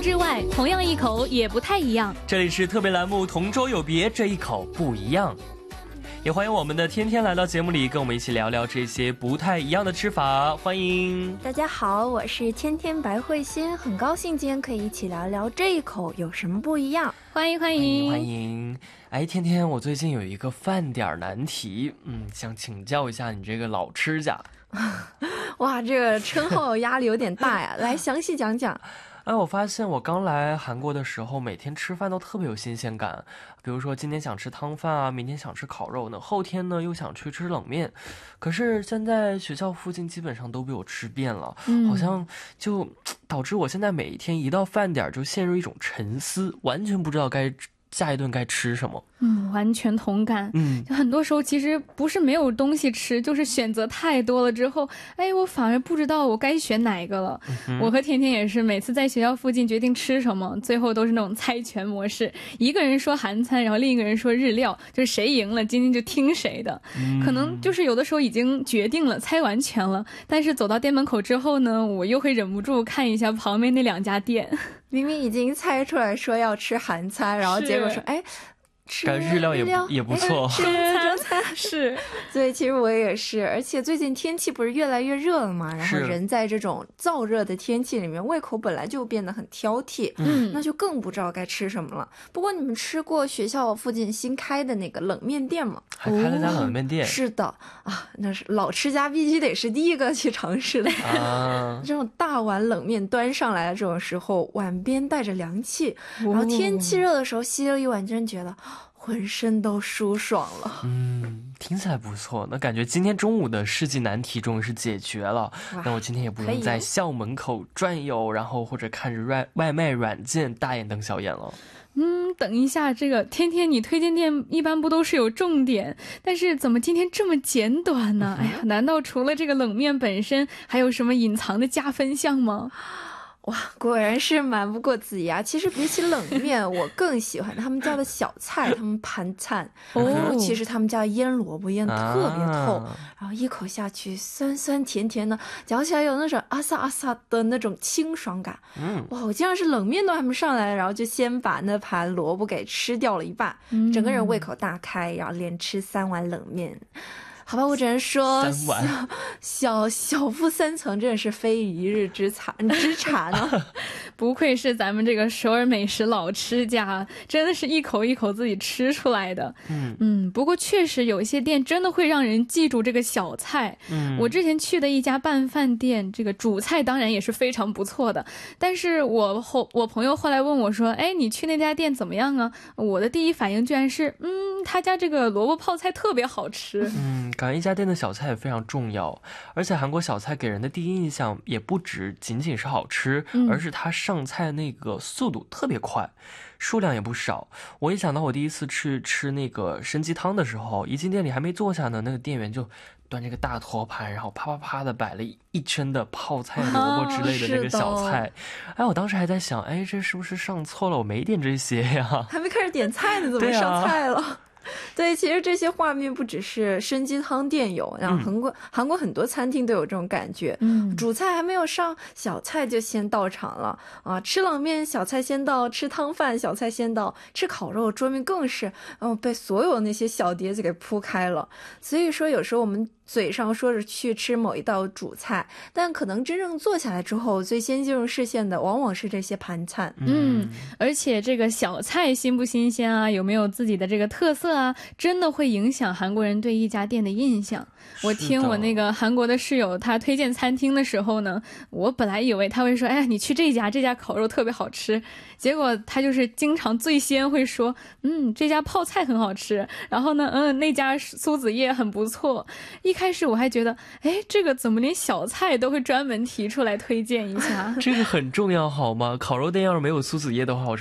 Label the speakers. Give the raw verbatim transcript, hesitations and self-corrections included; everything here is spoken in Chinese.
Speaker 1: 之外，同样一口也不太一样。
Speaker 2: 这里是特别栏目同桌有别，这一口不一样。也欢迎我们的天天来到节目里，跟我们一起聊聊这些不太一样的吃法。欢迎
Speaker 3: 大家好，我是天天白慧心，很高兴今天可以一起聊聊这一口有什么不一样。
Speaker 1: 欢迎欢迎
Speaker 2: 欢迎！哎，天天，我最近有一个饭点难题，嗯，想请教一下你这个老吃家。
Speaker 3: 哇，这个称号压力有点大呀，来详细讲讲。
Speaker 2: 哎，我发现我刚来韩国的时候，每天吃饭都特别有新鲜感。比如说今天想吃汤饭啊，明天想吃烤肉呢，后天呢又想去吃冷面。可是现在学校附近基本上都被我吃遍了，嗯、好像就导致我现在每一天一到饭点就陷入一种沉思，完全不知道该下一顿该吃什么。
Speaker 1: 嗯，完全同感。嗯，就很多时候其实不是没有东西吃，就是选择太多了之后，哎，我反而不知道我该选哪一个了。嗯、我和甜甜也是，每次在学校附近决定吃什么，最后都是那种猜拳模式，一个人说韩餐，然后另一个人说日料，就是谁赢了今天就听谁的。嗯、可能就是有的时候已经决定了，猜完全了，但是走到店门口之后呢，我又会忍不住看一下旁边那两家店，
Speaker 3: 明明已经猜出来说要吃韩餐，然后结果说哎。吃
Speaker 2: 日料也也不错，
Speaker 3: 中餐中餐
Speaker 1: 是，
Speaker 3: 对，其实我也是，而且最近天气不是越来越热了嘛，然后人在这种燥热的天气里面，胃口本来就变得很挑剔，嗯，那就更不知道该吃什么了。不过你们吃过学校附近新开的那个冷面店吗？
Speaker 2: 还开了家冷面店？哦、
Speaker 3: 是的啊，那是老吃家必须得是第一个去尝试的啊。这种大碗冷面端上来的这种时候，碗边带着凉气，然后天气热的时候吸了一碗，真觉得浑身都舒爽了。
Speaker 2: 嗯，听起来不错。那感觉今天中午的世纪难题终于是解决了。那我今天也不用在校门口转悠，然后或者看着外外卖软件大眼瞪小眼了。
Speaker 1: 嗯，等一下，这个天天你推荐店一般不都是有重点，但是怎么今天这么简短呢？哎呀，难道除了这个冷面本身，还有什么隐藏的加分项吗？
Speaker 3: 哇，果然是瞒不过自己啊！其实比起冷面，我更喜欢他们家的小菜，他们盘菜，尤其是他们家腌萝卜腌特别透，啊、然后一口下去酸酸甜甜的，嚼起来有那种阿萨阿萨的那种清爽感。嗯，哇，我竟然是冷面都还没上来，然后就先把那盘萝卜给吃掉了一半，嗯、整个人胃口大开，然后连吃三碗冷面。好吧，我只能说小小小腹三层真的是非一日之产之产啊！
Speaker 1: 不愧是咱们这个首尔美食老吃家，真的是一口一口自己吃出来的。嗯嗯，不过确实有一些店真的会让人记住这个小菜。嗯，我之前去的一家拌饭店，这个主菜当然也是非常不错的，但是我后我朋友后来问我说：“哎，你去那家店怎么样啊？”我的第一反应居然是：“嗯，他家这个萝卜泡菜特别好吃。”
Speaker 2: 嗯。感觉一家店的小菜也非常重要，而且韩国小菜给人的第一印象也不只仅仅是好吃，嗯、而是它上菜那个速度特别快，数量也不少。我一想到我第一次去吃那个参鸡汤的时候，一进店里还没坐下呢，那个店员就端这个大托盘，然后啪啪啪的摆了一圈的泡菜、萝卜之类的那个小菜。哦、哎，我当时还在想，哎，这是不是上错了？我没点这些呀，
Speaker 3: 还没开始点菜呢，怎么上菜了？对，其实这些画面不只是参鸡汤店有，然后韩国、嗯、韩国很多餐厅都有这种感觉。嗯，主菜还没有上，小菜就先到场了啊！吃冷面，小菜先到；吃汤饭，小菜先到；吃烤肉，桌面更是，嗯，被所有那些小碟子给铺开了。所以说，有时候我们嘴上说着去吃某一道主菜，但可能真正坐下来之后，最先进入视线的往往是这些盘菜。
Speaker 1: 嗯，而且这个小菜新不新鲜啊，有没有自己的这个特色啊，真的会影响韩国人对一家店的印象。我听我那个韩国的室友他推荐餐厅的时候呢，我本来以为他会说，哎，你去这家，这家烤肉特别好吃。结果他就是经常最先会说，嗯，这家泡菜很好吃，然后呢，嗯，那家苏子叶很不错。一开始我还觉得，哎，这个怎么连小菜都会专门提出来推荐一下？
Speaker 2: 这个很重要好吗？烤肉店要是没有苏子叶的话，我